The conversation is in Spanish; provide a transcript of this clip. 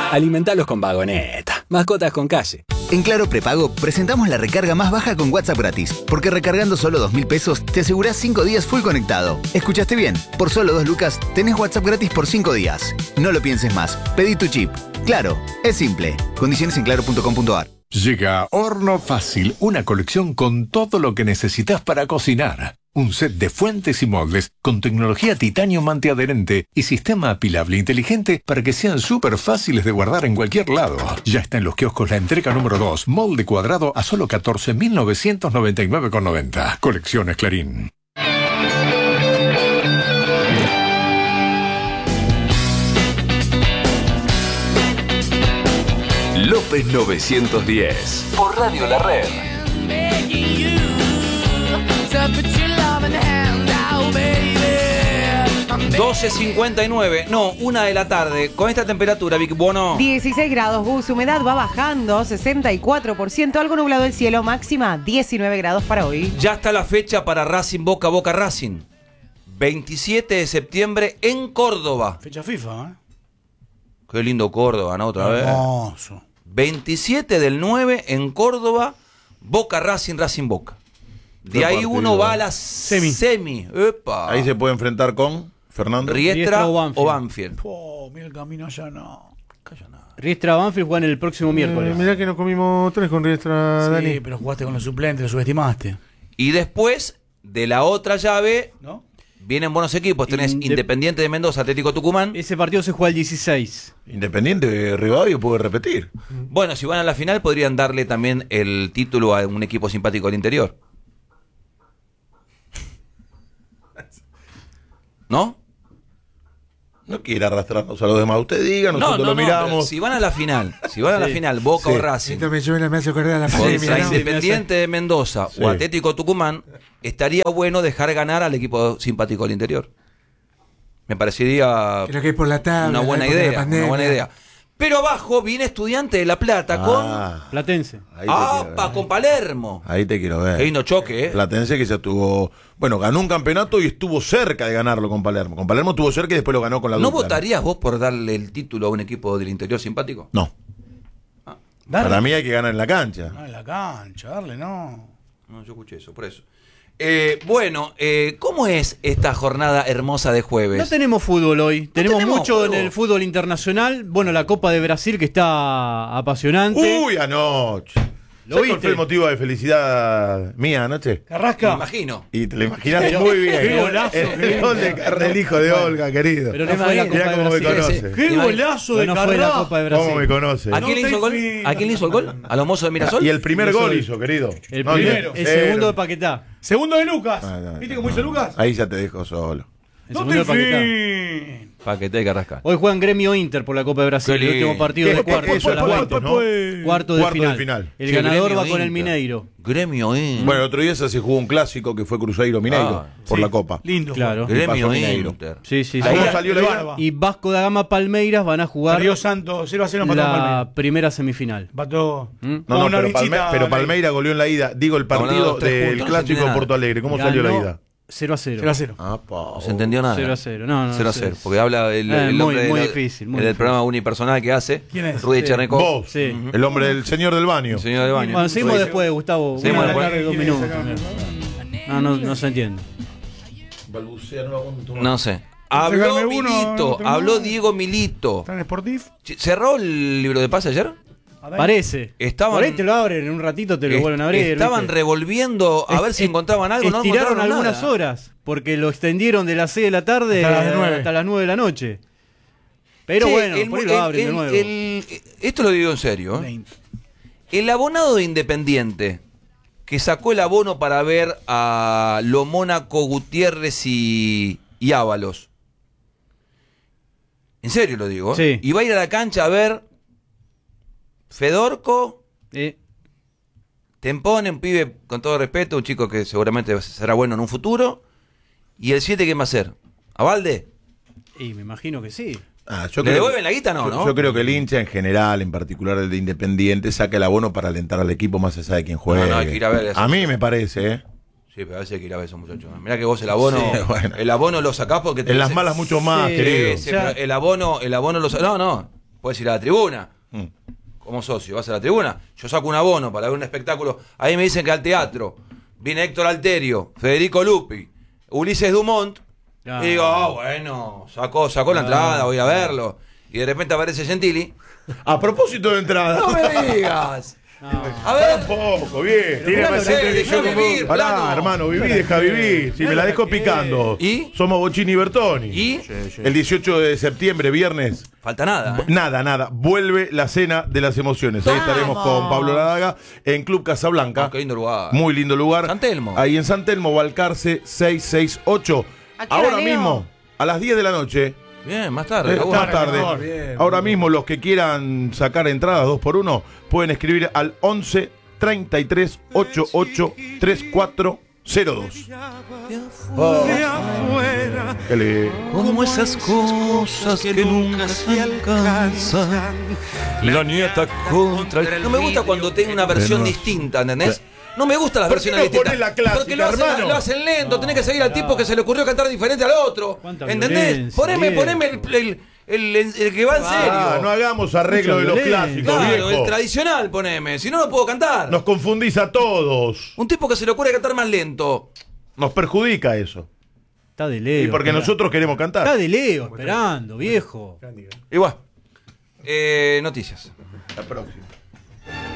Alimentalos con Vagoneta. Mascotas con calle. En Claro Prepago presentamos la recarga más baja con WhatsApp gratis, porque recargando solo 2.000 pesos te asegurás 5 días full conectado. ¿Escuchaste bien? Por solo 2 lucas tenés WhatsApp gratis por 5 días. No lo pienses más. Pedí tu chip. Claro, es simple. Condiciones en claro.com.ar. Llega Horno Fácil, una colección con todo lo que necesitas para cocinar. Un set de fuentes y moldes con tecnología titanio antiadherente y sistema apilable inteligente para que sean súper fáciles de guardar en cualquier lado. Ya está en los kioscos la entrega número 2, molde cuadrado a solo 14.999,90. Colecciones Clarín. López 910 por Radio La Red. 12:59, no, 1 de la tarde. Con esta temperatura, Vic Bono. 16 grados, Gus, humedad va bajando, 64%, algo nublado el cielo, máxima 19 grados para hoy. Ya está la fecha para Racing Boca Racing. 27 de septiembre en Córdoba. Fecha FIFA, ¿eh? Qué lindo Córdoba, ¿no? Otra vez. Hermoso. 27 del 9 en Córdoba, Boca Racing Boca. De ahí uno va a la semi. Epa. Ahí se puede enfrentar con Fernando Riestra o Banfield. Mira el camino allá, no. Riestra Banfield juegan el próximo miércoles. Mirá que nos comimos 3 con Riestra, Sí, Dani. pero jugaste con los suplentes, lo subestimaste. Y después de la otra llave, ¿no? Vienen buenos equipos. Tenés Independiente de Mendoza, Atlético Tucumán. Ese partido se juega el 16. Independiente de Rivadavia puede repetir. Bueno, si van a la final podrían darle también el título a un equipo simpático del interior. ¿No? No quiere arrastrarnos a los demás. Usted diga, nosotros lo miramos. Si van a la final, Boca o Racing. Esto me hace acordar a la pandemia, Contra ¿no? Independiente de Mendoza o Atlético Tucumán, estaría bueno dejar ganar al equipo simpático del interior. Me parecería Creo que es por la tabla, una buena idea. Pero abajo viene Estudiante de La Plata con Platense. Con Palermo. Ahí te quiero ver. Qué lindo choque, Platense que ya tuvo, ganó un campeonato y estuvo cerca de ganarlo con Palermo. Con Palermo estuvo cerca y después lo ganó con la ¿No dupla. votarías vos por darle el título a un equipo del interior simpático? No. Para mí hay que ganar en la cancha. No, en la cancha, darle, no. No, yo escuché eso, por eso. ¿Cómo es esta jornada hermosa de jueves? No tenemos fútbol hoy. Tenemos mucho fútbol. en el fútbol internacional. Bueno, la Copa de Brasil que está apasionante. Uy, anoche. ¿Lo ¿Sabes cuál viste? fue el motivo de felicidad mía anoche? Carrasca. Me imagino. Y te lo imaginaste muy bien. Qué golazo. El gol del hijo de Olga, querido. Pero no fue la Copa Mirá de cómo me Brasil. conoce. Qué golazo de No fue la Carrasca. Copa de Brasil. ¿Cómo me conoce? ¿A quién le hizo el gol? ¿A quién le hizo el gol? ¿A los mozos de Mirasol? Y el primer gol hizo, querido. El No, primero. El segundo de Paquetá. Segundo de Lucas. no. ¿Viste cómo hizo Lucas? Ahí ya te dejo solo. El No segundo te de Paquetá. fin. Paquete de Carrascal. Hoy juegan Gremio Inter por la Copa de Brasil. Qué El último lindo. partido de cuartos. Eso a es las cuartos, 20. ¿no? Cuarto de Cuarto de final. final. El Sí, ganador Gremio va con el Inter. Mineiro. Gremio Bueno, el otro día se jugó un clásico que fue Cruzeiro Mineiro por Sí, la Copa. Lindo. Claro. Gremio Pasó Mineiro. Inter. Sí, sí, sí. ¿Cómo Ahí salió la el ida? Barba. Y Vasco da Gama Palmeiras van a jugar Río Santo, 0-0 empató con Palmeiras. la primera semifinal. Empató. No, Con una pero, vinchita pero ahí. Palmeira goleó en la ida. Digo, el Estamos partido hablando de los tres del puntos, no se clásico entiende de nada. Porto Alegre. ¿Cómo salió la ida? 0-0. 0-0. No se entendió nada. 0-0. No, 0-0. Porque habla el muy, hombre muy del- difícil. el Muy del difícil. programa unipersonal que hace. ¿Quién es? Rudy Sí. Chernekov. Vos, Sí. el hombre del señor del baño. El señor de baño. Bueno, seguimos Rudy. después, Gustavo. Seguimos Vamos a después. hablar de 2 minutos. No se entiende. No sé. Habló Sácame uno, Milito. otro Habló más. Diego Milito. ¿Está en Sportif? ¿Cerró el libro de pase ayer? A ver. Parece. Estaban- Por ahí te lo abren, en un ratito te lo vuelven a abrir. Estaban ¿viste? revolviendo a ver si encontraban algo. No Estiraron encontraron algunas nada. horas, porque lo extendieron de las 6 de la tarde Hasta las 9. hasta las 9 de la noche. Pero Che, bueno, por ahí lo abren de nuevo. esto lo digo en serio. 20. El abonado de Independiente, que sacó el abono para ver a Lo Mónaco, Gutiérrez y Ábalos. En serio lo digo. Sí. Y va a ir a la cancha a ver Fedorco, Tempone, un pibe con todo respeto, un chico que seguramente será bueno en un futuro. ¿Y el 7 qué va a hacer? ¿A Valde? Y me imagino que sí. Yo ¿Le creo- devuelven la guita? No, ¿no? Yo creo que el hincha en general, en particular el de Independiente, saca el abono para alentar al equipo más allá de quien juegue. No, hay que ir a ver eso. A mí me parece, ¿eh? Sí, pero a veces hay que ir a ver a esos muchachos. Mirá que vos el abono, Sí, bueno. el abono lo sacás porque En las malas mucho más, Sí, querido. Sí, pero el abono lo sacás. No, Puedes ir a la tribuna. Como socio, vas a la tribuna. Yo saco un abono para ver un espectáculo. Ahí me dicen que al teatro viene Héctor Alterio, Federico Lupi, Ulises Dumont. Y digo, bueno, sacó la entrada, voy a verlo. Y de repente aparece Gentili. A propósito de entrada. No me digas. A ver. Un poco, bien. Déjame vivir, Pará, plano. hermano, viví, deja vivir. Si me la dejo picando. ¿Y? Somos Bochini y Bertoni. ¿Y? El 18 de septiembre, viernes. Falta nada. Nada. Vuelve la cena de las emociones. Ahí estaremos con Pablo Ladaga en Club Casablanca. Qué lindo lugar. Muy lindo lugar. San Telmo. Ahí en San Telmo, Balcarce 668. ¿A qué hora, Ahora Leo? mismo, a las 10 de la noche. Bien, más tarde. Más tarde. Ahora mismo los que quieran sacar entradas 2x1 pueden escribir al 11 33 88 3402. Como esas cosas que nunca se alcanzan. La nieta contra el... No me gusta cuando tengo una versión distinta, ¿entendés? No me gustan las ¿Por qué versiones no distintas. ponés la clásica, Porque lo hacen lento, tenés que seguir al tipo que se le ocurrió cantar diferente al otro. ¿Entendés? Poneme el que va en serio. No hagamos arreglo de los clásicos, Claro, viejo. el tradicional, poneme. Si no, no puedo cantar. Nos confundís a todos. Un tipo que se le ocurre cantar más lento. Nos perjudica eso. Está de Leo. Y porque esperá. nosotros queremos cantar. Está de Leo esperando, viejo. Igual. Noticias. La próxima.